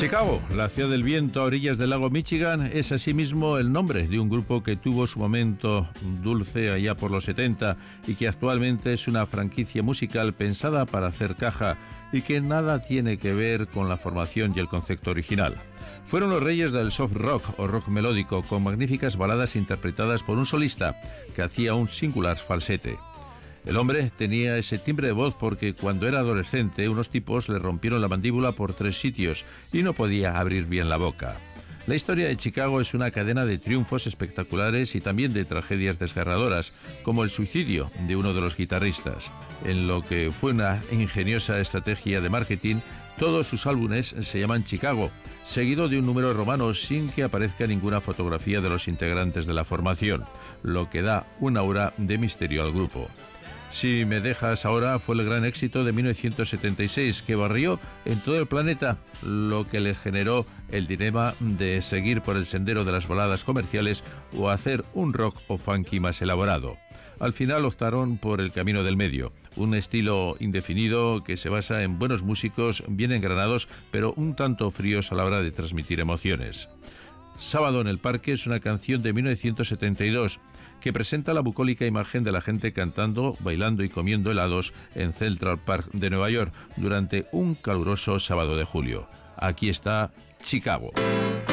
Chicago, la ciudad del viento a orillas del lago Michigan, es asimismo el nombre de un grupo que tuvo su momento dulce allá por los 70 y que actualmente es una franquicia musical pensada para hacer caja y que nada tiene que ver con la formación y el concepto original. Fueron los reyes del soft rock o rock melódico, con magníficas baladas interpretadas por un solista que hacía un singular falsete. El hombre tenía ese timbre de voz porque cuando era adolescente unos tipos le rompieron la mandíbula por 3 sitios y no podía abrir bien la boca. La historia de Chicago es una cadena de triunfos espectaculares y también de tragedias desgarradoras, como el suicidio de uno de los guitarristas. En lo que fue una ingeniosa estrategia de marketing, todos sus álbumes se llaman Chicago, seguido de un número romano sin que aparezca ninguna fotografía de los integrantes de la formación, lo que da un aura de misterio al grupo. Si me dejas ahora fue el gran éxito de 1976 que barrió en todo el planeta, lo que les generó el dilema de seguir por el sendero de las baladas comerciales o hacer un rock o funky más elaborado. Al final optaron por el camino del medio, un estilo indefinido que se basa en buenos músicos bien engranados pero un tanto fríos a la hora de transmitir emociones. Sábado en el Parque es una canción de 1972 que presenta la bucólica imagen de la gente cantando, bailando y comiendo helados en Central Park de Nueva York durante un caluroso sábado de julio. Aquí está Chicago.